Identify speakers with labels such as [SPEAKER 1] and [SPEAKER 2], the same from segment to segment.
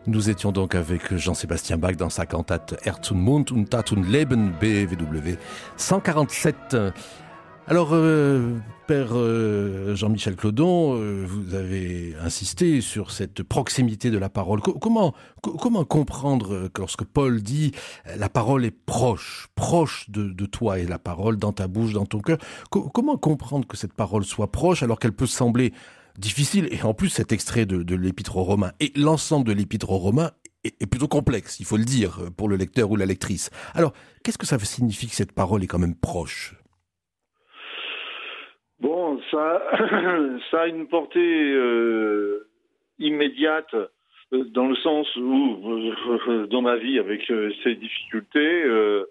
[SPEAKER 1] Nous étions donc avec Jean-Sébastien Bach dans sa cantate Herz und Mund und Tat und Leben, BWV 147. Alors, Père Jean-Michel Clodon, vous avez insisté sur cette proximité de la parole. Comment comprendre que lorsque Paul dit « la parole est proche de toi et la parole dans ta bouche, dans ton cœur », comment comprendre que cette parole soit proche alors qu'elle peut sembler difficile, et en plus cet extrait de l'Épître aux Romains et l'ensemble de l'Épître aux Romains est plutôt complexe, il faut le dire, pour le lecteur ou la lectrice. Alors, qu'est-ce que ça signifie que cette parole est quand même proche ?
[SPEAKER 2] Bon, ça a une portée immédiate dans le sens où, dans ma vie, avec ces difficultés,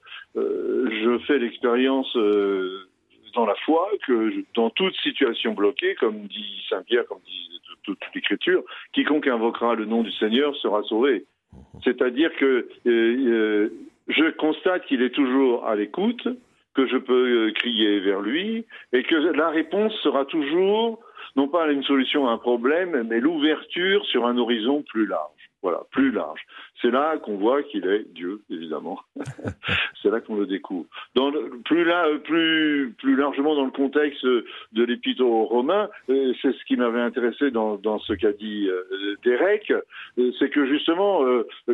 [SPEAKER 2] je fais l'expérience dans la foi que dans toute situation bloquée, comme dit Saint Pierre, comme dit toute l'Écriture, quiconque invoquera le nom du Seigneur sera sauvé. C'est-à-dire que je constate qu'il est toujours à l'écoute, que je peux crier vers lui, et que la réponse sera toujours, non pas une solution à un problème, mais l'ouverture sur un horizon plus large. Voilà, plus large. C'est là qu'on voit qu'il est Dieu, évidemment. C'est là qu'on le découvre. Plus largement dans le contexte de l'Épître aux Romains, c'est ce qui m'avait intéressé dans ce qu'a dit Derek, c'est que justement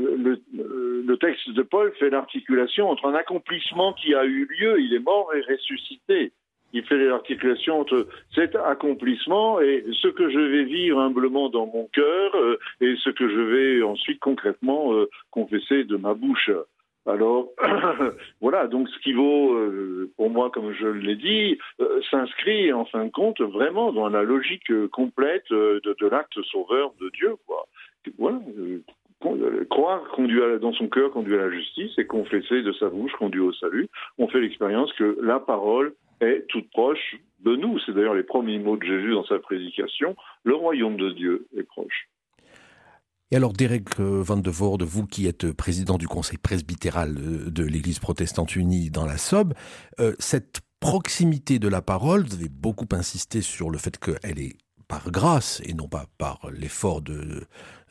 [SPEAKER 2] le texte de Paul fait l'articulation entre un accomplissement qui a eu lieu, il est mort et ressuscité. Il fait l'articulation entre cet accomplissement et ce que je vais vivre humblement dans mon cœur et ce que je vais ensuite concrètement confesser de ma bouche. Alors, voilà, donc ce qui vaut, pour moi, comme je l'ai dit, s'inscrit en fin de compte vraiment dans la logique complète de l'acte sauveur de Dieu, quoi. Voilà. Croire conduit dans son cœur conduit à la justice et confesser de sa bouche conduit au salut. On fait l'expérience que la parole est toute proche de nous. C'est d'ailleurs les premiers mots de Jésus dans sa prédication. Le royaume de Dieu est proche.
[SPEAKER 1] Et alors, Derek Van de Voorde, vous qui êtes président du conseil presbytéral de l'Église protestante unie dans la Somme, cette proximité de la parole, vous avez beaucoup insisté sur le fait qu'elle est par grâce et non pas par l'effort de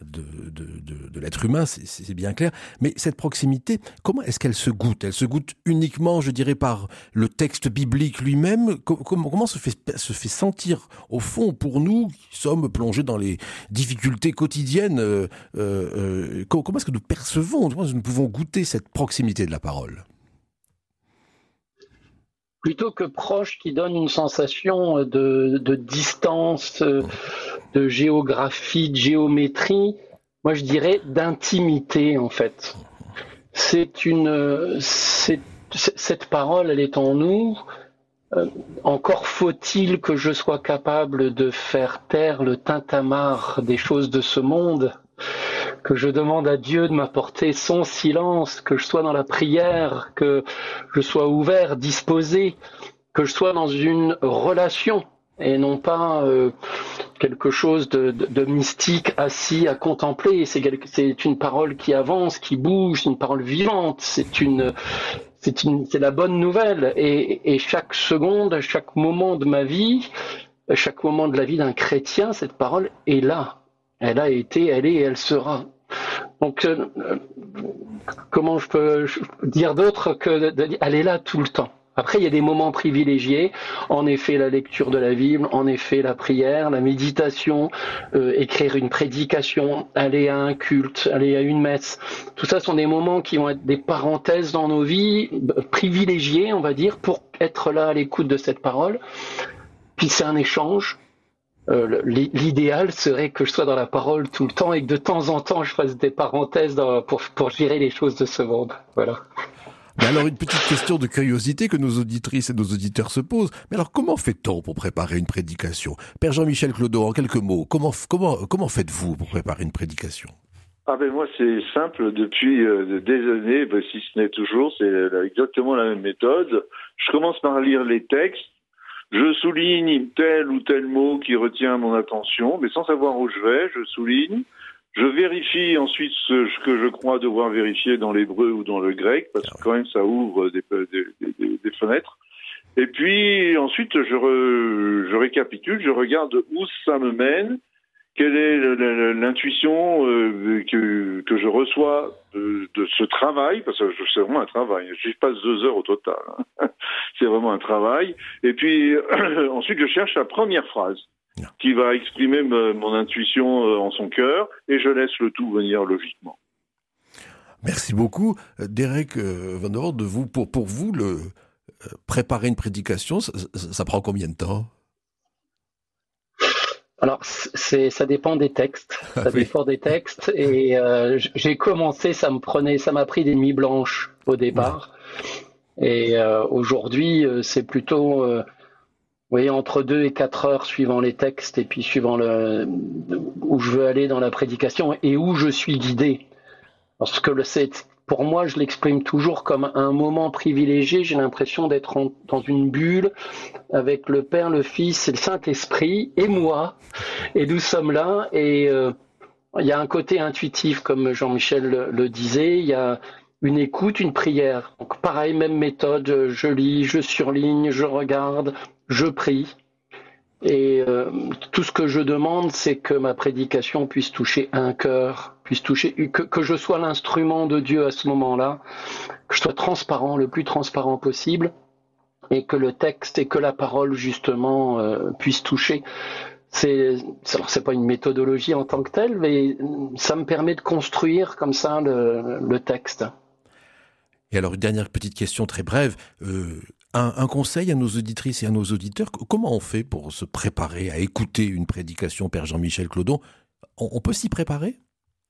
[SPEAKER 1] l'être humain, c'est bien clair. Mais cette proximité, comment est-ce qu'elle se goûte ? Elle se goûte uniquement, je dirais, par le texte biblique lui-même. Comment se fait sentir, au fond, pour nous qui sommes plongés dans les difficultés quotidiennes, comment est-ce que nous percevons, comment est-ce que nous pouvons goûter cette proximité de la parole ?
[SPEAKER 3] Plutôt que proche, qui donne une sensation de distance, de géographie, de géométrie, moi je dirais d'intimité en fait. Cette parole, elle est en nous. Encore faut-il que je sois capable de faire taire le tintamarre des choses de ce monde, que je demande à Dieu de m'apporter son silence, que je sois dans la prière, que je sois ouvert, disposé, que je sois dans une relation et non pas quelque chose de mystique assis à contempler. C'est une parole qui avance, qui bouge, c'est une parole vivante, c'est la bonne nouvelle. Et chaque seconde, chaque moment de ma vie, chaque moment de la vie d'un chrétien, cette parole est là. Elle a été, elle est et elle sera. Donc, comment je peux dire d'autre que elle est là tout le temps. Après, il y a des moments privilégiés. En effet, la lecture de la Bible, en effet, la prière, la méditation, écrire une prédication, aller à un culte, aller à une messe. Tout ça sont des moments qui vont être des parenthèses dans nos vies, privilégiées, on va dire, pour être là à l'écoute de cette parole. Puis c'est un échange. L'idéal serait que je sois dans la parole tout le temps et que de temps en temps je fasse des parenthèses pour gérer les choses de ce monde. Voilà.
[SPEAKER 1] Mais alors, une petite question de curiosité que nos auditrices et nos auditeurs se posent. Mais alors, comment fait-on pour préparer une prédication ? Père Jean-Michel Clodon, en quelques mots, comment faites-vous pour préparer une prédication ?
[SPEAKER 2] Moi, c'est simple. Depuis des années, si ce n'est toujours, c'est exactement la même méthode. Je commence par lire les textes. Je souligne tel ou tel mot qui retient mon attention, mais sans savoir où je vais, je souligne. Je vérifie ensuite ce que je crois devoir vérifier dans l'hébreu ou dans le grec, parce que quand même ça ouvre des fenêtres. Et puis ensuite je récapitule, je regarde où ça me mène, quelle est l'intuition que je reçois de ce travail, parce que c'est vraiment un travail. Je passe 2 heures au total. Hein. C'est vraiment un travail. Et puis ensuite, je cherche la première phrase qui va exprimer mon intuition en son cœur, et je laisse le tout venir logiquement.
[SPEAKER 1] Merci beaucoup, Derek Van der Voort. Pour vous, préparer une prédication, ça prend combien de temps ?
[SPEAKER 3] Alors, ça dépend des textes. Ça dépend des textes. Et j'ai commencé, ça m'a pris des nuits blanches au départ. Et aujourd'hui, c'est plutôt, entre 2 et 4 heures suivant les textes et puis suivant où je veux aller dans la prédication et où je suis guidé. Parce que pour moi, je l'exprime toujours comme un moment privilégié. J'ai l'impression d'être dans une bulle avec le Père, le Fils et le Saint-Esprit et moi. Et nous sommes là. Et il y a un côté intuitif, comme Jean-Michel le disait. Il y a une écoute, une prière. Donc pareil, même méthode. Je lis, je surligne, je regarde, je prie. Et tout ce que je demande, c'est que ma prédication puisse toucher un cœur, que je sois l'instrument de Dieu à ce moment-là, que je sois transparent, le plus transparent possible, et que le texte et que la parole justement puissent toucher. Alors c'est pas une méthodologie en tant que telle, mais ça me permet de construire comme ça le texte.
[SPEAKER 1] Et alors une dernière petite question très brève. Un conseil à nos auditrices et à nos auditeurs, comment on fait pour se préparer à écouter une prédication, Père Jean-Michel Clodon ? On peut s'y préparer ?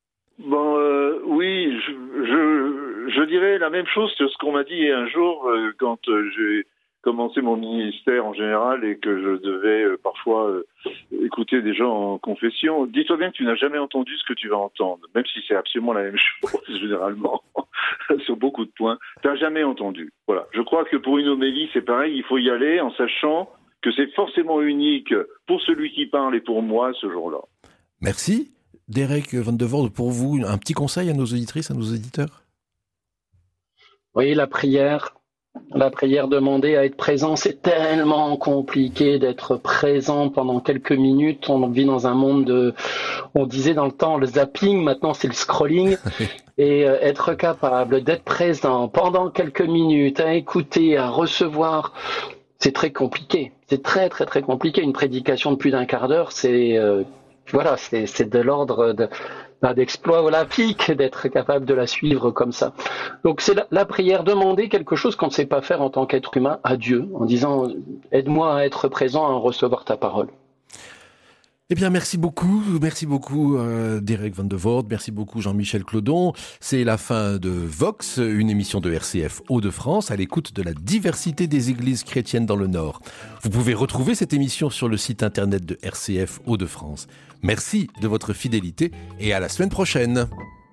[SPEAKER 2] Oui, je dirais la même chose que ce qu'on m'a dit un jour quand j'ai commencé mon ministère en général et que je devais parfois écouter des gens en confession. Dis-toi bien que tu n'as jamais entendu ce que tu vas entendre, même si c'est absolument la même chose généralement. Sur beaucoup de points, tu n'as jamais entendu. Voilà. Je crois que pour une homélie, c'est pareil, il faut y aller en sachant que c'est forcément unique pour celui qui parle et pour moi ce jour-là.
[SPEAKER 1] Merci. Derek Van der Voort, pour vous, un petit conseil à nos auditrices, à nos auditeurs ?
[SPEAKER 3] Oui, la prière demander à être présent, c'est tellement compliqué d'être présent pendant quelques minutes. On vit dans un monde on disait dans le temps le zapping, maintenant c'est le scrolling. Et être capable d'être présent pendant quelques minutes, à écouter, à recevoir, c'est très compliqué. C'est très très très compliqué. Une prédication de plus d'1 quart d'heure, c'est de l'ordre d'exploit olympique d'être capable de la suivre comme ça. Donc c'est la prière, demander quelque chose qu'on ne sait pas faire en tant qu'être humain à Dieu, en disant « aide-moi à être présent, à recevoir ta parole ».
[SPEAKER 1] Eh bien, merci beaucoup Derek Van der Voort, merci beaucoup Jean-Michel Clodon. C'est la fin de Vox, une émission de RCF Hauts-de-France à l'écoute de la diversité des églises chrétiennes dans le Nord. Vous pouvez retrouver cette émission sur le site internet de RCF Hauts-de-France. Merci de votre fidélité et à la semaine prochaine.